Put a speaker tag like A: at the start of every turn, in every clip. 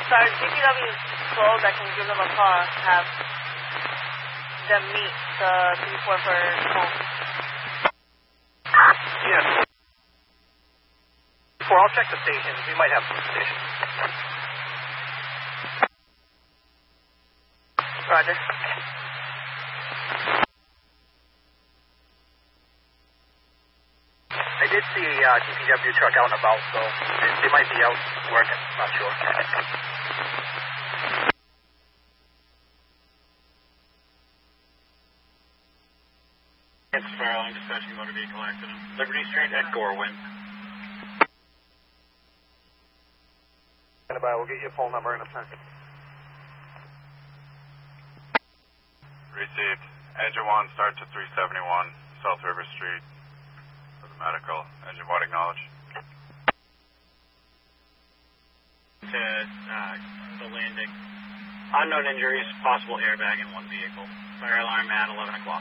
A: sorry, DPW is closed. I can give them a call, have them meet the 3-4 for home.
B: Yes. Before, I'll check the stations. We might have some stations.
A: Roger.
B: I did see a DPW truck out and about, so they might be out working. Not sure.
C: It's Farrelling, dispatching motor vehicle accident. Liberty Street at Gorwin.
B: We'll get you a phone number in a second.
D: Received. Engine 1, start to 371, South River Street. For the medical. Engine 1, acknowledge.
C: To the landing. Unknown injuries, possible airbag in one vehicle. Fire alarm at 11 o'clock.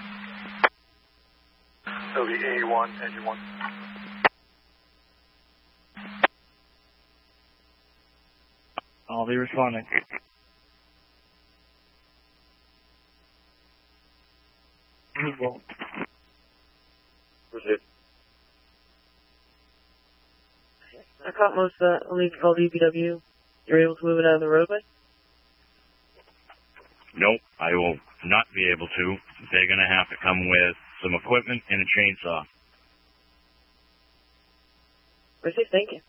B: So the A1, engine 1.
E: I'll be responding.
B: Proceed.
F: I caught most of that. I'll need to call DPW. You're able to move it out of the roadway?
E: Nope, I will not be able to. They're going to have to come with some equipment and a chainsaw.
F: Received, thank you.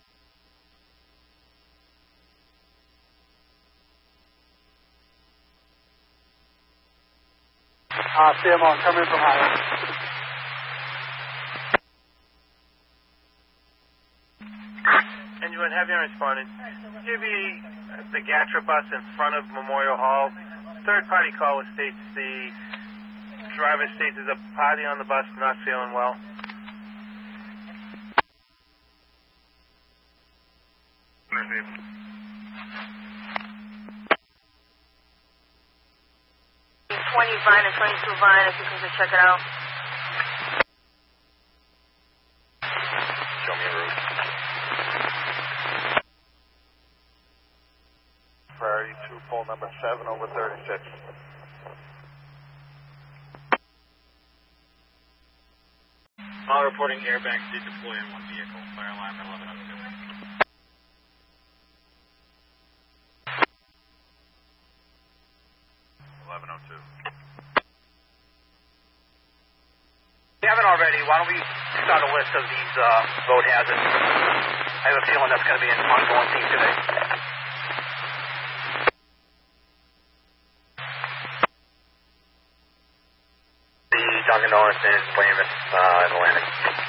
B: Sam on, come in from highway.
G: And you would have you responded. Give me the Gatra bus in front of Memorial Hall. Third-party call which states the driver states there's a party on the bus, not feeling well.
D: Received.
A: 20 Vine and 22 Vine, if you can just check it out.
D: Show me a route.
B: Priority 2, pole number 7 over 36.
C: All reporting airbags did deploy in one vehicle. Fire alarm at 11:02.
D: 11:02.
B: If you haven't already, why don't we start a list of these road hazards? I have a feeling that's going to be an ongoing theme today. The Dunkin' Donuts in Weymouth, Atlantic.